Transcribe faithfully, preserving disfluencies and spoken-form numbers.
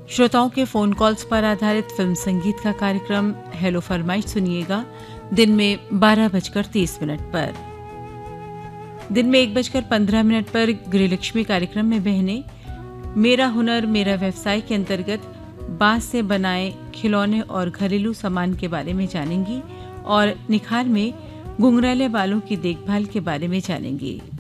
श्रोताओं के phone calls पर आधारित फिल्म संगीत का कार्यक्रम हेलो फरमाइश सुनिएगा दिन में बारह बजकर तीस मिनट पर। दिन में एक बजकर पंद्रह मिनट पर गृहलक्ष्मी कार्यक्रम में बहने मेरा हुनर मेरा व्यवसाय के अंतर्गत बांस से बनाए खिलौने और घरेलू सामान के बारे में जानेंगी और निखार में घुंघराले बालों की देखभाल के बारे में जानेंगी।